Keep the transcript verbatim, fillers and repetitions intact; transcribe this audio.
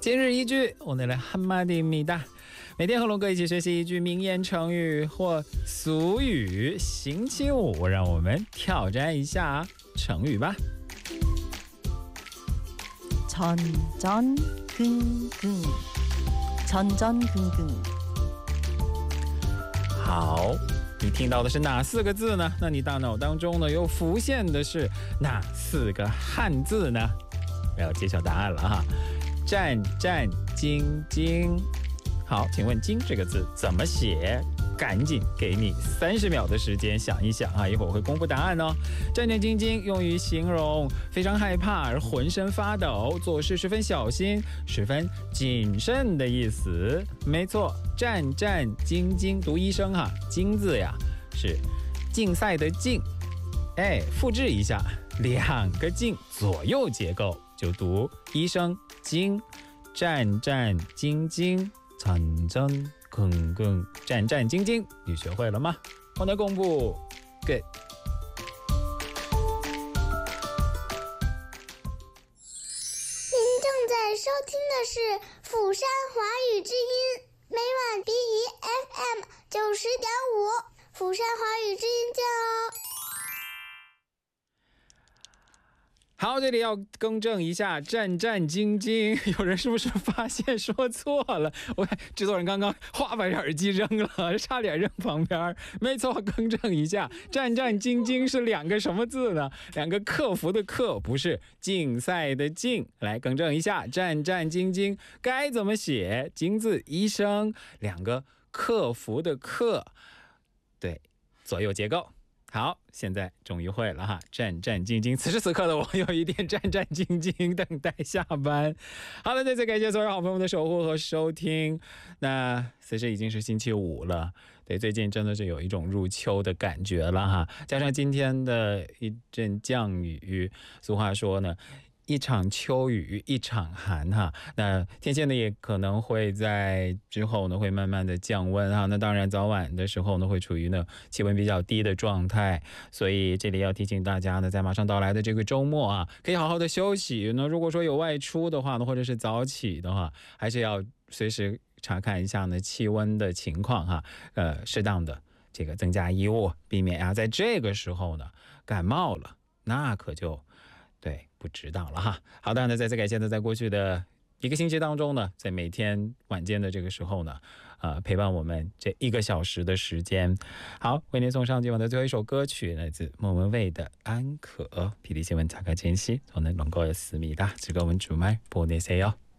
今日一句오늘의 한마디입니다。每天和龙哥一起学习一句名言成语或俗语。星期五，让我们挑战一下成语吧。 전전긍긍 전전긍긍。 好，你听到的是哪四个字呢？那你大脑当中呢又浮现的是哪四个汉字呢？要揭晓答案了哈。战战兢兢。好，请问兢这个字怎么写？赶紧给你三十秒的时间想一想啊，一会儿会公布答案哦。战战兢兢用于形容非常害怕而浑身发抖，做事十分小心，十分谨慎的意思。没错，战战兢兢，读医生哈，兢字呀是竞赛的竞，哎，复制一下两个竞左右结构就读医生兢，战战兢兢。战战兢兢，战战兢兢，你学会了吗？我来公布 ，Good。 您正在收听的是釜山华语之音，每晚 B E F M 九十点五，釜山华语之音见哦。 好，这里要更正一下，战战兢兢，有人是不是发现说错了？我看制作人刚刚哗把耳机扔了，差点扔旁边。没错，更正一下，战战兢兢是两个什么字呢？两个克服的克，不是竞赛的竞。来更正一下，战战兢兢该怎么写？兢字一声，两个克服的克，对，左右结构。好，现在终于会了哈！战战兢兢，此时此刻的我有一点战战兢兢，等待下班。好了，再次感谢所有好朋友的守护和收听。那此时已经是星期五了，对，最近真的是有一种入秋的感觉了哈。加上今天的一阵降雨，俗话说呢，一场秋雨一场寒哈，那天气呢也可能会在之后呢会慢慢的降温哈，那当然早晚的时候呢会处于呢气温比较低的状态，所以这里要提醒大家呢，在马上到来的这个周末啊，可以好好的休息。那如果说有外出的话呢，或者是早起的话，还是要随时查看一下呢气温的情况哈，呃，适当的这个增加衣物，避免啊在这个时候呢感冒了，那可就对，不知道了哈。好的，那再次感谢呢，在过去的一个星期当中呢，在每天晚间的这个时候呢，呃，陪伴我们这一个小时的时间。好，为您送上今晚的最后一首歌曲，来自莫文蔚的《安可》。霹雳新闻查看前夕，저는런거였습니다。즐거운주말보내세요。